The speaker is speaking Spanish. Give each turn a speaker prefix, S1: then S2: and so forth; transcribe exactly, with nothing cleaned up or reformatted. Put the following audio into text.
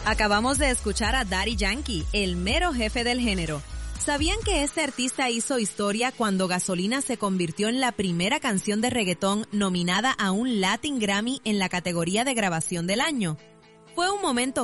S1: Acabamos de escuchar a Daddy Yankee, el mero jefe del género. ¿Sabían que este artista hizo historia cuando Gasolina se convirtió en la primera canción de reggaetón nominada a un Latin Grammy en la categoría de grabación del año? Fue un momento